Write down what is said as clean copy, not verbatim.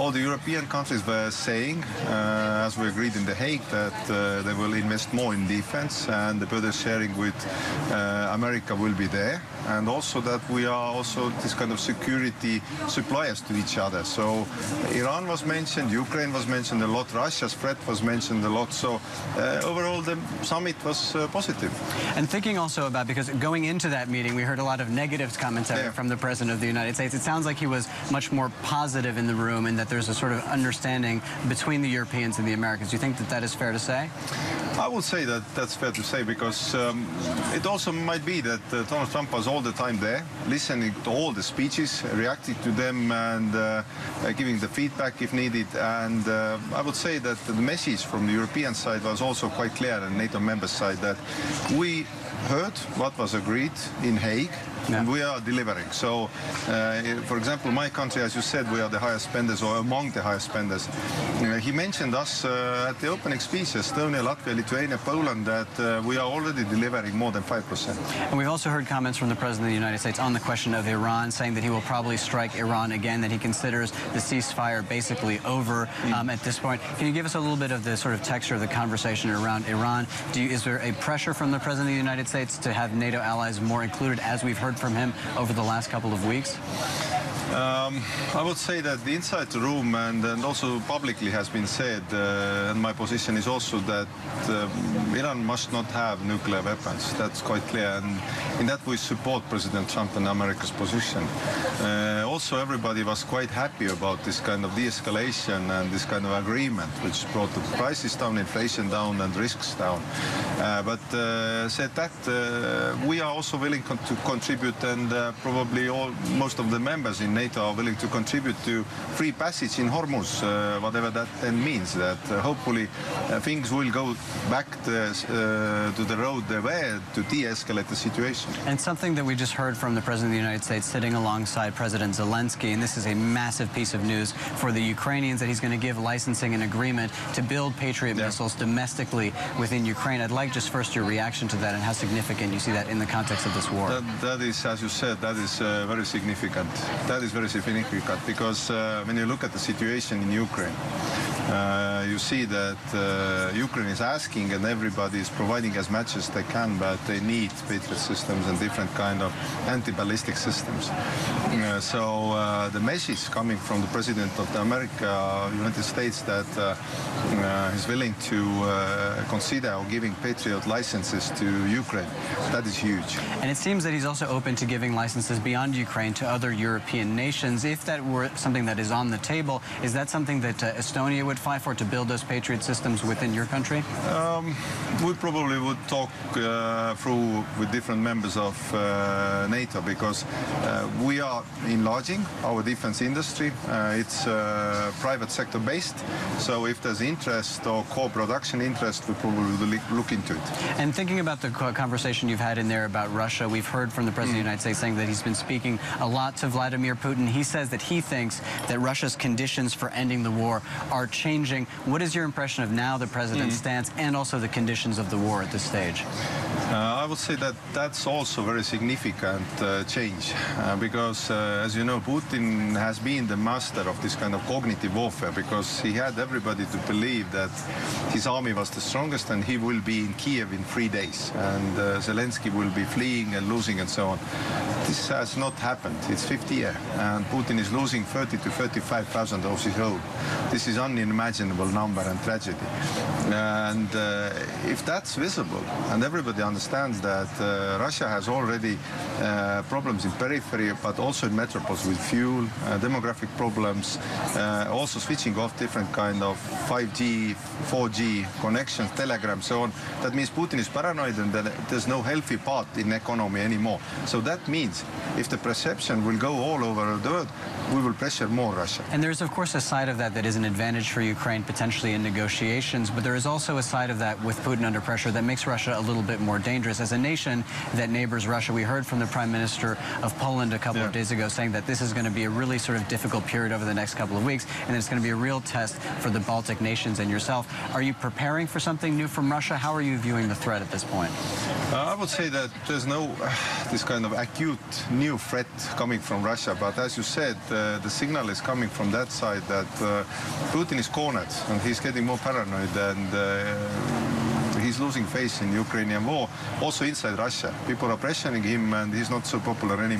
all the European countries were saying, as we agreed in The Hague, that they will invest more in defense, and the burden sharing with America will be there, and also that we are also this kind of security suppliers to each other. So Iran was mentioned, Ukraine was mentioned a lot, Russia's threat was mentioned a lot. So overall, the summit was positive. And thinking also about, because going into that meeting, we heard a lot of negative commentary from the President of the United States. It sounds like he was much more positive in the room and that there's a sort of understanding between the Europeans and the Americans. Do you think that that is fair to say? I would say that that's fair to say, because it also might be that Donald Trump was all the time there, listening to all the speeches, reacting to them, and giving the feedback if needed. And I would say that the message from the European side was also quite clear, and NATO member side, that we heard what was agreed in Hague, and we are delivering. So, for example, my country, as you said, we are the highest spenders, or among the highest spenders. He mentioned us at the opening speech, Estonia, Latvia, Lithuania, Poland, that we are already delivering more than 5%. And we've also heard comments from the President of the United States on the question of Iran, saying that he will probably strike Iran again, that he considers the ceasefire basically over at this point. Can you give us a little bit of the sort of texture of the conversation around Iran? Is there a pressure from the President of the United States to have NATO allies more included, as we've heard from him over the last couple of weeks? I would say that the inside the room and also publicly has been said, and my position is also that Iran must not have nuclear weapons. That's quite clear, and in that we support President Trump and America's position. Also, everybody was quite happy about this kind of de-escalation and this kind of agreement, which brought the prices down, inflation down, and risks down. But said that, we are also willing to contribute, and probably most of the members in NATO are willing to contribute to free passage in Hormuz, whatever that then means, that hopefully things will go back to the road they were to de-escalate the situation. And something that we just heard from the President of the United States sitting alongside President Zelensky, and this is a massive piece of news for the Ukrainians, that he's going to give licensing and agreement to build Patriot missiles domestically within Ukraine. I'd like just first your reaction to that and how significant you see that in the context of this war. That is, as you said, that is very significant. That is very significant because when you look at the situation in Ukraine, you see that Ukraine is asking, and everybody is providing as much as they can, but they need Patriot systems and different kind of anti-ballistic systems. So the message coming from the President of the United States, that he's willing to consider giving Patriot licenses to Ukraine, that is huge. And it seems that he's also open to giving licenses beyond Ukraine to other European nations. If that were something that is on the table, is that something that Estonia would fight for, to build those Patriot systems within your country? We probably would talk through with different members of NATO, because we are enlarging our defense industry. It's private sector based, so if there's interest or co-production interest, we probably will look into it. And thinking about the conversation you've had in there about Russia, we've heard from the President of the United States saying that he's been speaking a lot to Vladimir Putin. He says that he thinks that Russia's conditions for ending the war are changing. What is your impression of now the President's stance and also the conditions of the war at this stage? I would say that that's also very significant change, because, as you know, Putin has been the master of this kind of cognitive warfare, because he had everybody to believe that his army was the strongest and he will be in Kiev in 3 days, and Zelensky will be fleeing and losing and so on. This has not happened. It's 50 years, and Putin is losing 30 to 35,000 of his own. This is unimaginable number and tragedy. And if that's visible, and everybody understands that Russia has already problems in periphery, but also in metropolis with fuel, demographic problems, also switching off different kind of 5G, 4G connections, telegram, so on. That means Putin is paranoid, and that there's no healthy part in economy anymore. So that means if the perception will go all over the world, we will pressure more Russia. And there's, of course, a side of that that is an advantage for Ukraine potentially in negotiations, but there is also a side of that with Putin under pressure that makes Russia a little bit more dangerous. as a nation that neighbors Russia. We heard from the Prime Minister of Poland a couple of days ago saying that this is going to be a really sort of difficult period over the next couple of weeks, and it's going to be a real test for the Baltic nations and yourself. Are you preparing for something new from Russia? How are you viewing the threat at this point? I would say that there's no this kind of acute new threat coming from Russia, but as you said, the signal is coming from that side that Putin is cornered and he's getting more paranoid, and he's losing face in the Ukrainian war. Also inside Russia, people are pressuring him and he's not so popular anymore.